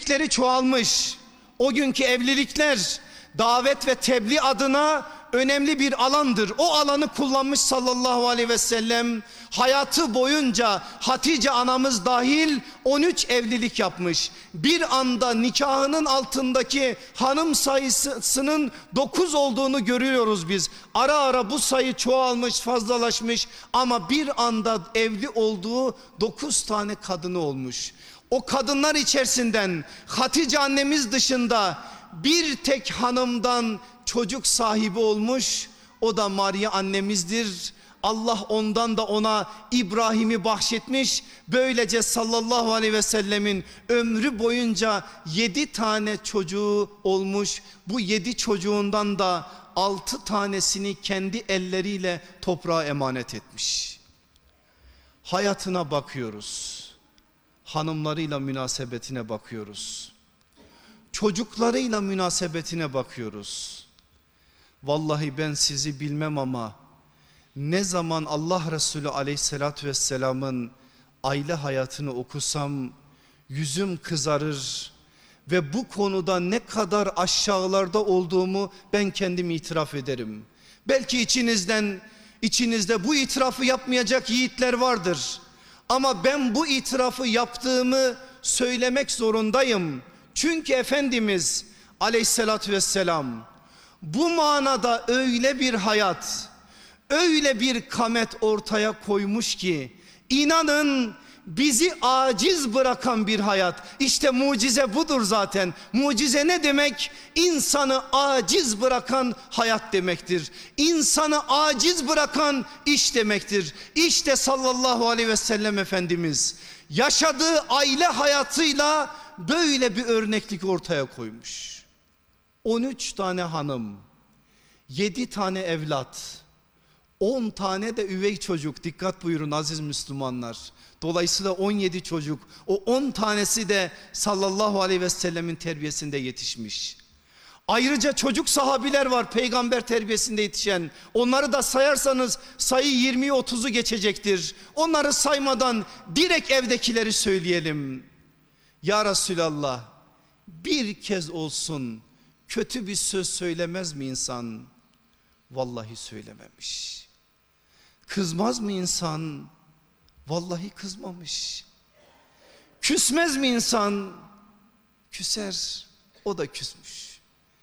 evlilikleri çoğalmış. O günkü evlilikler davet ve tebliğ adına önemli bir alandır. O alanı kullanmış sallallahu aleyhi ve sellem. Hayatı boyunca Hatice anamız dahil 13 evlilik yapmış. Bir anda nikahının altındaki hanım sayısının 9 olduğunu görüyoruz biz. Ara ara bu sayı çoğalmış, fazlalaşmış ama bir anda evli olduğu 9 tane kadını olmuş. O kadınlar içerisinden Hatice annemiz dışında bir tek hanımdan çocuk sahibi olmuş. O da Maria annemizdir. Allah ondan da ona İbrahim'i bahşetmiş. Böylece sallallahu aleyhi ve sellemin ömrü boyunca 7 tane çocuğu olmuş. Bu 7 çocuğundan da 6 tanesini kendi elleriyle toprağa emanet etmiş. Hayatına bakıyoruz. Hanımlarıyla münasebetine bakıyoruz. Çocuklarıyla münasebetine bakıyoruz. Vallahi ben sizi bilmem ama ne zaman Allah Resulü aleyhissalatü vesselamın aile hayatını okusam yüzüm kızarır ve bu konuda ne kadar aşağılarda olduğumu ben kendim itiraf ederim. Belki içinizde bu itirafı yapmayacak yiğitler vardır. Ama ben bu itirafı yaptığımı söylemek zorundayım. Çünkü Efendimiz aleyhissalatü vesselam bu manada öyle bir hayat, öyle bir kamet ortaya koymuş ki inanın bizi aciz bırakan bir hayat. İşte mucize budur zaten. Mucize ne demek? İnsanı aciz bırakan hayat demektir. İnsanı aciz bırakan iş demektir. İşte sallallahu aleyhi ve sellem Efendimiz yaşadığı aile hayatıyla böyle bir örneklik ortaya koymuş. 13 tane hanım, 7 tane evlat, 10 tane de üvey çocuk. Dikkat buyurun aziz Müslümanlar. Dolayısıyla 17 çocuk, o 10 tanesi de sallallahu aleyhi ve sellemin terbiyesinde yetişmiş. Ayrıca çocuk sahabiler var peygamber terbiyesinde yetişen. Onları da sayarsanız sayı 20'yi 30'u geçecektir. Onları saymadan direkt evdekileri söyleyelim. Ya Resulallah, bir kez olsun kötü bir söz söylemez mi insan? Vallahi söylememiş. Kızmaz mı insan? Vallahi kızmamış. Küsmez mi insan? Küser. O da küsmüş.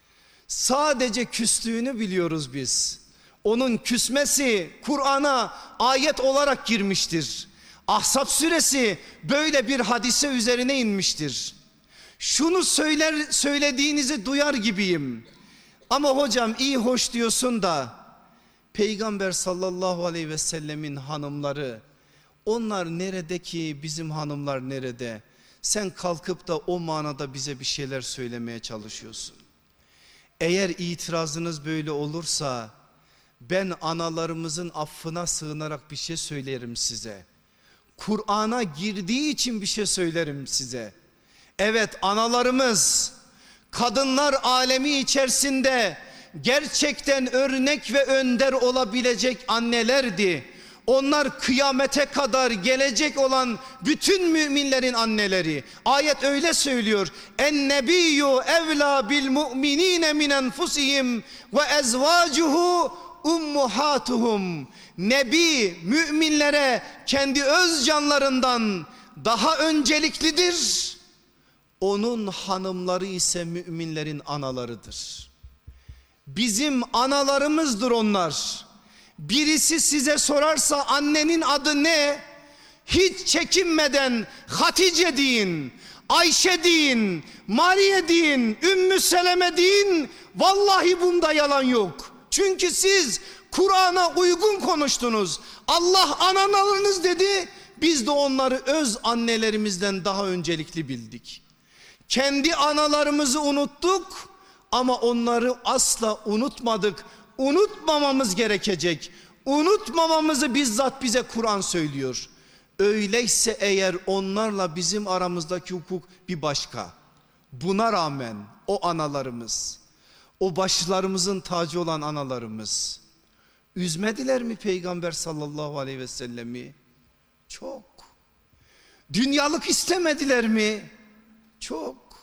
Sadece küstüğünü biliyoruz biz. Onun küsmesi Kur'an'a ayet olarak girmiştir. Ahzab suresi böyle bir hadise üzerine inmiştir. Şunu söylediğinizi duyar gibiyim. Ama hocam iyi hoş diyorsun da Peygamber sallallahu aleyhi ve sellemin hanımları, onlar nerede ki bizim hanımlar nerede? Sen kalkıp da o manada bize bir şeyler söylemeye çalışıyorsun. Eğer itirazınız böyle olursa ben analarımızın affına sığınarak bir şey söylerim size. Kur'an'a girdiği için bir şey söylerim size. Evet, analarımız kadınlar alemi içerisinde gerçekten örnek ve önder olabilecek annelerdi. Onlar kıyamete kadar gelecek olan bütün müminlerin anneleri. Ayet öyle söylüyor. En-nebiyyü evlâ bil mu'minîne min enfusihim ve ezvâcuhu ummuhâtuhum. Nebi müminlere kendi öz canlarından daha önceliklidir. Onun hanımları ise müminlerin analarıdır. Bizim analarımızdır onlar. Birisi size sorarsa annenin adı ne? Hiç çekinmeden Hatice deyin, Ayşe deyin, Mariye deyin, Ümmü Seleme deyin. Vallahi bunda yalan yok. Çünkü siz Kur'an'a uygun konuştunuz. Allah analarınız dedi. Biz de onları öz annelerimizden daha öncelikli bildik. Kendi analarımızı unuttuk ama onları asla unutmadık. Unutmamamız gerekecek. Unutmamamızı bizzat bize Kur'an söylüyor. Öyleyse eğer onlarla bizim aramızdaki hukuk bir başka. Buna rağmen o analarımız, o başlarımızın tacı olan analarımız üzmediler mi Peygamber sallallahu aleyhi ve sellemi? Çok. Dünyalık istemediler mi? Çok.